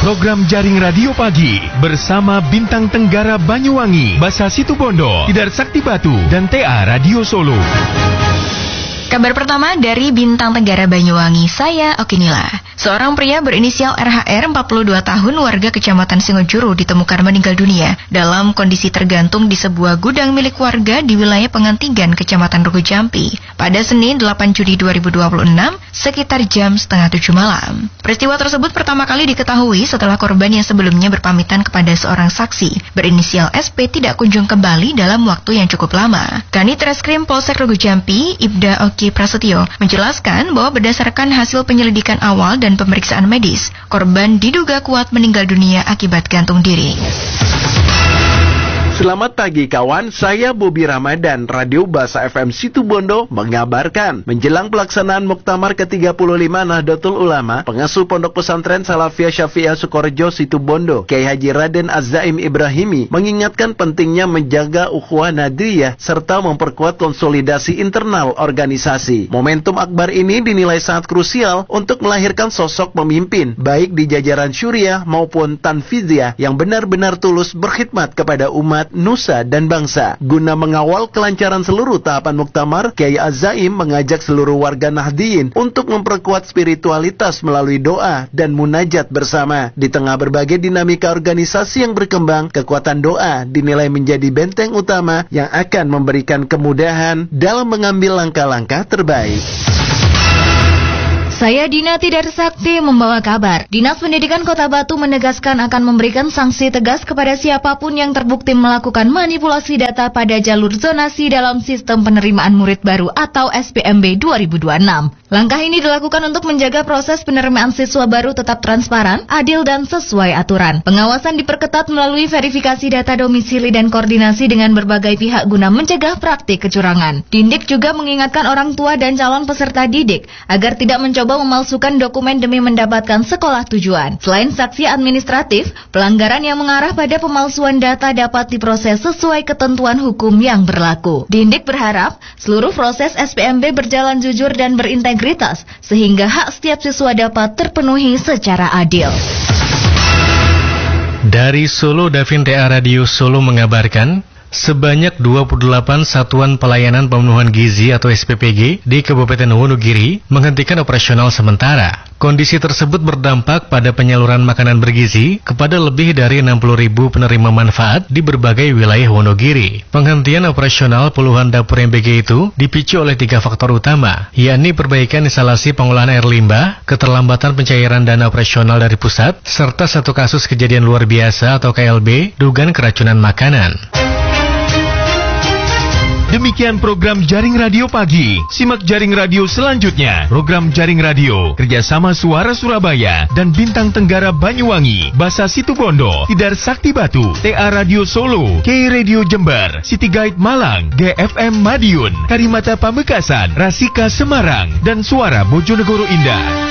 program Jaring Radio Pagi bersama Bintang Tenggara Banyuwangi, Basa Situbondo, Tidar Sakti Batu, dan TA Radio Solo. Kabar pertama dari Bintang Tenggara Banyuwangi, saya Okinila. Seorang pria berinisial RHR 42 tahun warga Kecamatan Singojuru ditemukan meninggal dunia dalam kondisi tergantung di sebuah gudang milik warga di wilayah Pengantigan, Kecamatan Rugojampi pada Senin 8 Juli 2026 sekitar jam 6:30 malam. Peristiwa tersebut pertama kali diketahui setelah korban yang sebelumnya berpamitan kepada seorang saksi berinisial SP tidak kunjung kembali dalam waktu yang cukup lama. Kanit Reskrim Polsek Rugojampi, Ibda Oki Prasetyo, menjelaskan bahwa berdasarkan hasil penyelidikan awal dan pemeriksaan medis, korban diduga kuat meninggal dunia akibat gantung diri. Selamat pagi kawan, saya Bobi Ramadan, Radio Basa FM Situbondo mengabarkan menjelang pelaksanaan Muktamar ke-35 Nahdlatul Ulama, pengasuh Pondok Pesantren Salafiyah Syafi'iyah Sukorejo Situbondo, Kiai Haji Raden Az-Zaim Ibrahimi, mengingatkan pentingnya menjaga ukhuwah nadriyah serta memperkuat konsolidasi internal organisasi. Momentum akbar ini dinilai sangat krusial untuk melahirkan sosok pemimpin, baik di jajaran syuriah maupun tanfidiyah yang benar-benar tulus berkhidmat kepada umat, nusa dan bangsa. Guna mengawal kelancaran seluruh tahapan muktamar, Kiai Az-Zaim mengajak seluruh warga Nahdiyin untuk memperkuat spiritualitas melalui doa dan munajat bersama. Di tengah berbagai dinamika organisasi yang berkembang, kekuatan doa dinilai menjadi benteng utama yang akan memberikan kemudahan dalam mengambil langkah-langkah terbaik. Saya Dina Tidar Sakti membawa kabar. Dinas Pendidikan Kota Batu menegaskan akan memberikan sanksi tegas kepada siapapun yang terbukti melakukan manipulasi data pada jalur zonasi dalam sistem penerimaan murid baru atau SPMB 2026. Langkah ini dilakukan untuk menjaga proses penerimaan siswa baru tetap transparan, adil dan sesuai aturan. Pengawasan diperketat melalui verifikasi data domisili dan koordinasi dengan berbagai pihak guna mencegah praktik kecurangan. Dindik juga mengingatkan orang tua dan calon peserta didik agar tidak mencoba memalsukan dokumen demi mendapatkan sekolah tujuan. Selain sanksi administratif, pelanggaran yang mengarah pada pemalsuan data dapat diproses sesuai ketentuan hukum yang berlaku. Dindik berharap seluruh proses SPMB berjalan jujur dan berintegritas sehingga hak setiap siswa dapat terpenuhi secara adil. Dari Solo, Davin TA Radio Solo mengabarkan, sebanyak 28 Satuan Pelayanan Pemenuhan Gizi atau SPPG di Kabupaten Wonogiri menghentikan operasional sementara. Kondisi tersebut berdampak pada penyaluran makanan bergizi kepada lebih dari 60.000 penerima manfaat di berbagai wilayah Wonogiri. Penghentian operasional puluhan dapur MBG itu dipicu oleh 3 faktor utama, yakni perbaikan instalasi pengolahan air limbah, keterlambatan pencairan dana operasional dari pusat, serta satu kasus kejadian luar biasa atau KLB, dugaan keracunan makanan. Demikian program Jaring Radio Pagi. Simak Jaring Radio selanjutnya. Program Jaring Radio kerjasama Suara Surabaya dan Bintang Tenggara Banyuwangi, Basa Situbondo, Tidar Sakti Batu, TA Radio Solo, K Radio Jember, City Guide Malang, GFM Madiun, Karimata Pamekasan, Rasika Semarang, dan Suara Bojonegoro Indah.